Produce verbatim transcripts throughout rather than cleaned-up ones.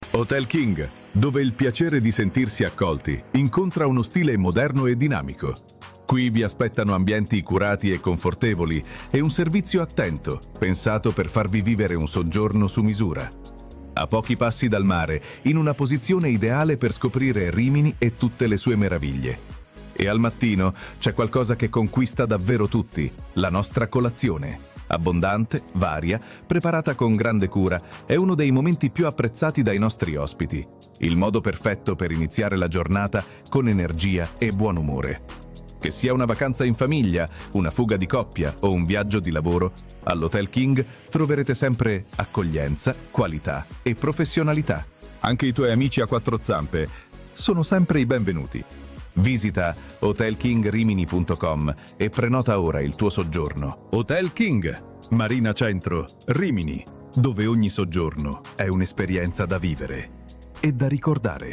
Hotel King, dove il piacere di sentirsi accolti incontra uno stile moderno e dinamico. Qui vi aspettano ambienti curati e confortevoli e un servizio attento, pensato per farvi vivere un soggiorno su misura. A pochi passi dal mare, in una posizione ideale per scoprire Rimini e tutte le sue meraviglie. E al mattino c'è qualcosa che conquista davvero tutti, la nostra colazione. Abbondante, varia, preparata con grande cura, è uno dei momenti più apprezzati dai nostri ospiti. Il modo perfetto per iniziare la giornata con energia e buon umore. Che sia una vacanza in famiglia, una fuga di coppia o un viaggio di lavoro, all'Hotel King troverete sempre accoglienza, qualità e professionalità. Anche i tuoi amici a quattro zampe sono sempre i benvenuti. Visita hotel king rimini punto com e prenota ora il tuo soggiorno. Hotel King, Marina Centro, Rimini, dove ogni soggiorno è un'esperienza da vivere e da ricordare.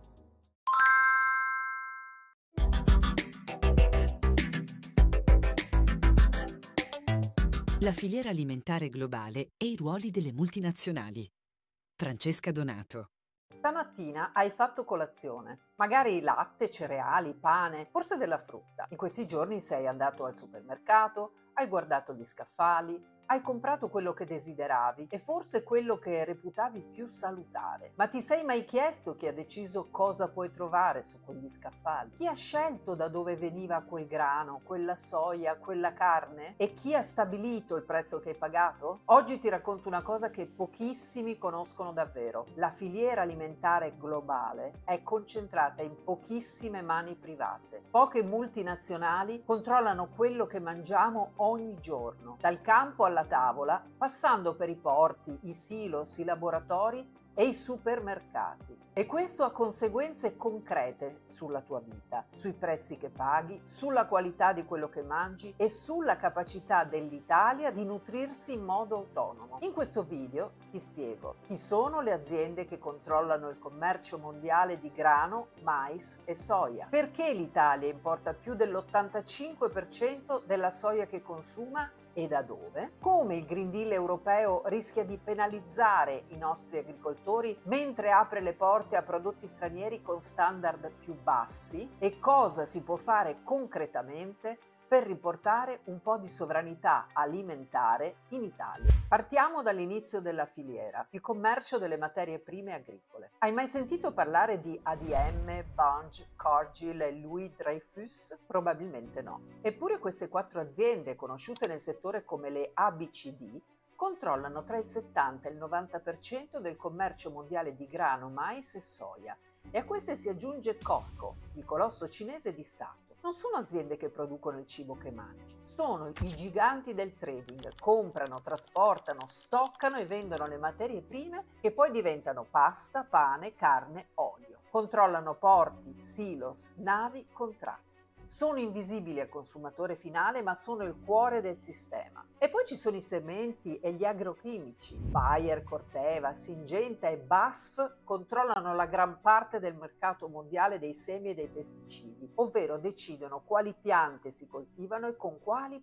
La filiera alimentare globale e i ruoli delle multinazionali. Francesca Donato. Stamattina hai fatto colazione, magari latte, cereali, pane, forse della frutta. In questi giorni sei andato al supermercato, hai guardato gli scaffali, hai comprato quello che desideravi e forse quello che reputavi più salutare. Ma ti sei mai chiesto chi ha deciso cosa puoi trovare su quegli scaffali? Chi ha scelto da dove veniva quel grano, quella soia, quella carne? E chi ha stabilito il prezzo che hai pagato? Oggi ti racconto una cosa che pochissimi conoscono davvero. La filiera alimentare globale è concentrata in pochissime mani private. Poche multinazionali controllano quello che mangiamo ogni giorno, dal campo alla tavola, passando per i porti, i silos, i laboratori e i supermercati. E questo ha conseguenze concrete sulla tua vita, sui prezzi che paghi, sulla qualità di quello che mangi e sulla capacità dell'Italia di nutrirsi in modo autonomo. In questo video ti spiego chi sono le aziende che controllano il commercio mondiale di grano, mais e soia, perché l'Italia importa più dell'ottantacinque per cento della soia che consuma e da dove, come il Green Deal europeo rischia di penalizzare i nostri agricoltori mentre apre le porte a prodotti stranieri con standard più bassi e cosa si può fare concretamente per riportare un po' di sovranità alimentare in Italia. Partiamo dall'inizio della filiera, il commercio delle materie prime agricole. Hai mai sentito parlare di A D M, Bunge, Cargill e Louis Dreyfus? Probabilmente no. Eppure queste quattro aziende, conosciute nel settore come le A B C D, controllano tra il settanta e il novanta per cento del commercio mondiale di grano, mais e soia. E a queste si aggiunge COFCO, il colosso cinese di Stato. Non sono aziende che producono il cibo che mangi, sono i giganti del trading, comprano, trasportano, stoccano e vendono le materie prime che poi diventano pasta, pane, carne, olio. Controllano porti, silos, navi, contratti. Sono invisibili al consumatore finale, ma sono il cuore del sistema. E poi ci sono i sementi e gli agrochimici. Bayer, Corteva, Syngenta e B A S F controllano la gran parte del mercato mondiale dei semi e dei pesticidi, ovvero decidono quali piante si coltivano e con quali